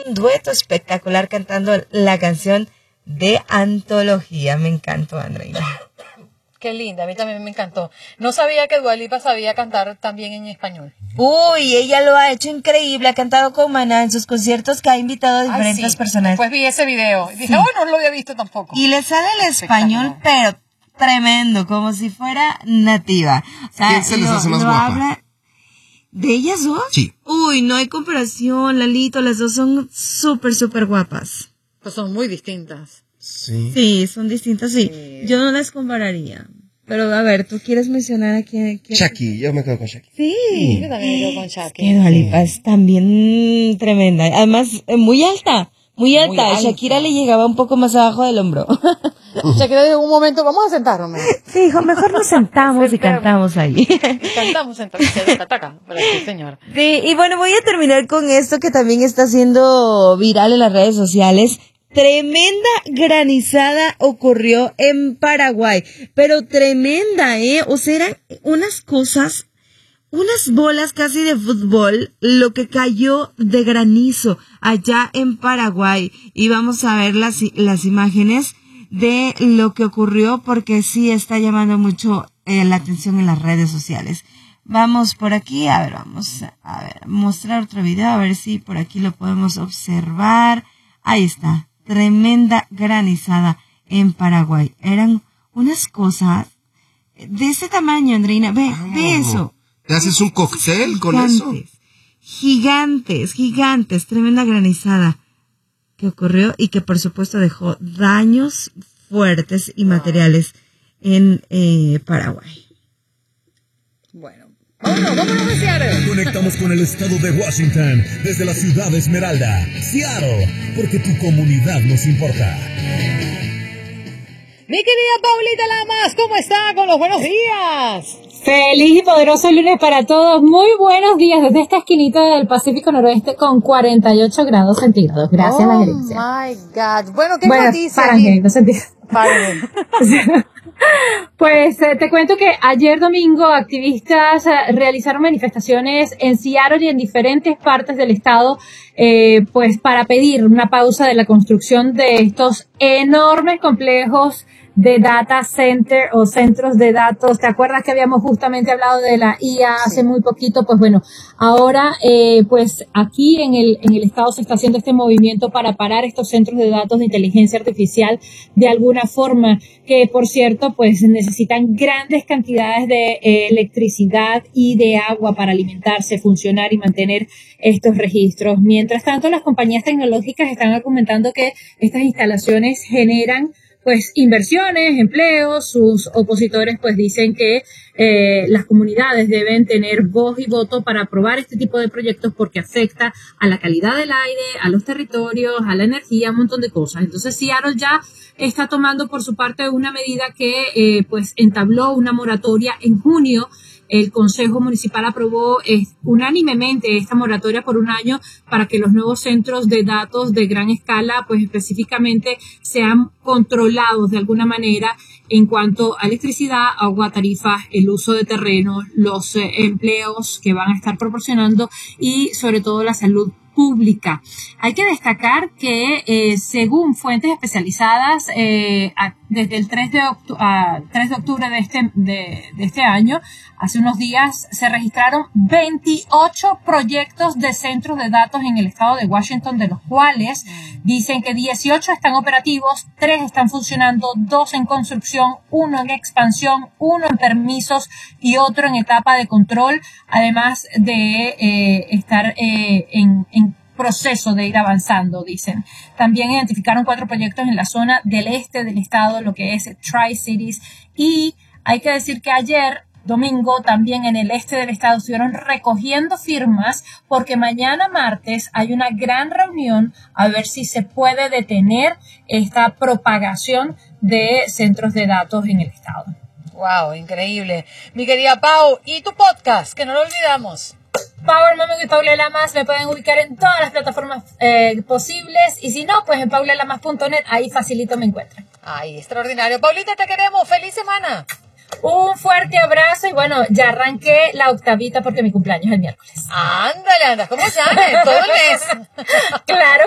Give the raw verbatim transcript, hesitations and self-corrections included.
un dueto espectacular cantando la canción de antología. Me encantó, Andreina. Qué linda, a mí también me encantó. No sabía que Dua Lipa sabía cantar también en español. Uy, ella lo ha hecho increíble, ha cantado con Maná en sus conciertos que ha invitado a diferentes Ay, sí. personajes. Después vi ese video y dije, Sí. oh, no lo había visto tampoco. Y le sale el español, pero tremendo, como si fuera nativa. O sea, ¿quién se les lo- hace más lo guapa? habla- ¿De ellas dos? Sí. Uy, no hay comparación, Lalito, las dos son súper, súper guapas. Pues son muy distintas. Sí. Sí, son distintas, sí. Sí. Yo no las compararía. Pero, a ver, ¿tú quieres mencionar a quién? quién? Shaki, yo me quedo con Shaki. Sí. Yo también me quedo con Shaki. Que Dua Lipa es también tremenda. Además, eh, muy alta. Muy alta. Muy alta. Shakira le llegaba un poco más abajo del hombro. Shakira dijo un momento, vamos a sentarnos. Sí, hijo, mejor nos sentamos y cantamos ahí. Y cantamos sentados. Pero sí, señora. Sí, y bueno, voy a terminar con esto que también está siendo viral en las redes sociales. Tremenda granizada ocurrió en Paraguay, pero tremenda, ¿eh? O sea, eran unas cosas, unas bolas casi de fútbol, lo que cayó de granizo allá en Paraguay. Y vamos a ver las, las imágenes de lo que ocurrió porque sí está llamando mucho eh, la atención en las redes sociales. Vamos por aquí, a ver, vamos a ver, mostrar otro video, a ver si por aquí lo podemos observar. Ahí está. Tremenda granizada en Paraguay. Eran unas cosas de ese tamaño, Andreina. Ve, Oh. ve eso. ¿Te haces un cóctel con Gigantes, eso? gigantes, gigantes. Tremenda granizada que ocurrió y que por supuesto dejó daños fuertes y materiales en eh, Paraguay. Bueno, vámonos, vámonos a Seattle. Conectamos con el estado de Washington desde la ciudad de Esmeralda, Seattle, porque tu comunidad nos importa. Mi querida Paulita Lamas, ¿cómo está? Con los buenos días. Feliz y poderoso lunes para todos. Muy buenos días desde esta esquinita del Pacífico Noroeste con cuarenta y ocho grados centígrados. Gracias oh a la gerencia. My God. Bueno, ¿qué Bueno, noticia? Fahrenheit, no centígrados. Fahrenheit. Pues eh, te cuento que ayer domingo activistas eh, realizaron manifestaciones en Seattle y en diferentes partes del estado, eh, pues para pedir una pausa de la construcción de estos enormes complejos de data center o centros de datos. ¿Te acuerdas que habíamos justamente hablado de la I A hace muy poquito? Pues bueno, ahora eh, pues aquí en el en el estado se está haciendo este movimiento para parar estos centros de datos de inteligencia artificial de alguna forma, que por cierto pues necesitan grandes cantidades de eh, electricidad y de agua para alimentarse, funcionar y mantener estos registros. Mientras tanto, las compañías tecnológicas están argumentando que estas instalaciones generan pues inversiones, empleos. Sus opositores pues dicen que eh, las comunidades deben tener voz y voto para aprobar este tipo de proyectos porque afecta a la calidad del aire, a los territorios, a la energía, un montón de cosas. Entonces Seattle ya está tomando por su parte una medida que eh, pues entabló una moratoria en junio. El Consejo Municipal aprobó eh, unánimemente esta moratoria por un año para que los nuevos centros de datos de gran escala, pues específicamente sean controlados de alguna manera en cuanto a electricidad, agua, tarifas, el uso de terrenos, los eh, empleos que van a estar proporcionando y sobre todo la salud pública. Hay que destacar que eh, según fuentes especializadas, eh, a, desde el tres de octubre de este, de, de este año, hace unos días, se registraron veintiocho proyectos de centros de datos en el estado de Washington, de los cuales dicen que dieciocho están operativos, tres están funcionando, dos en construcción, uno en expansión, uno en permisos y otro en etapa de control, además de eh, estar eh, en, en proceso de ir avanzando, dicen. También identificaron cuatro proyectos en la zona del este del estado, lo que es Tri-Cities, y hay que decir que ayer domingo también en el este del estado estuvieron recogiendo firmas porque mañana martes hay una gran reunión a ver si se puede detener esta propagación de centros de datos en el estado. Wow, increíble. Mi querida Pau, ¿y tu podcast? Que no lo olvidamos. Power Mami y Paula Lamas me pueden ubicar en todas las plataformas eh, posibles y si no, pues en paula lamas punto net, ahí facilito me encuentran. Ay, extraordinario. Paulita, te queremos. ¡Feliz semana! Un fuerte abrazo y bueno, ya arranqué la octavita porque mi cumpleaños es el miércoles. Ándale, andas como Janet, todo el mes. Claro.